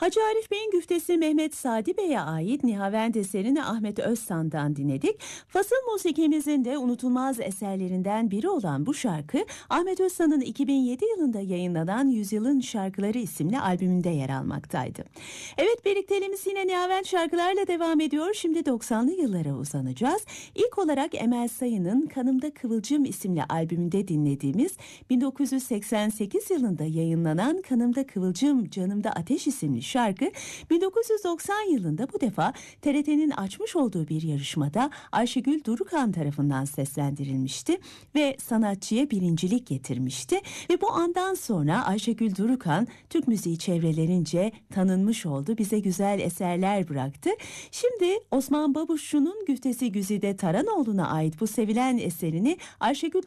Hacı Arif Bey'in güftesi Mehmet Sadi Bey'e ait Nihavend eserini Ahmet Özsan'dan dinledik. Fasıl musikimizin de unutulmaz eserlerinden biri olan bu şarkı Ahmet Özsan'ın 2007 yılında yayınlanan Yüzyılın Şarkıları isimli albümünde yer almaktaydı. Evet, birlikteliğimiz yine Nihavend şarkılarla devam ediyor. Şimdi 90'lı yıllara uzanacağız. İlk olarak Emel Sayın'ın Kanımda Kıvılcım isimli albümünde dinlediğimiz 1988 yılında yayınlanan Kanımda Kıvılcım Canımda Ateş isimli şarkı 1990 yılında bu defa TRT'nin açmış olduğu bir yarışmada Ayşegül Durukan tarafından seslendirilmişti ve sanatçıya birincilik getirmişti ve bu andan sonra Ayşegül Durukan Türk müziği çevrelerince tanınmış oldu, bize güzel eserler bıraktı. Şimdi Osman Babuşçu'nun Güftesi Güzide Taranoğlu'na ait bu sevilen eserini Ayşegül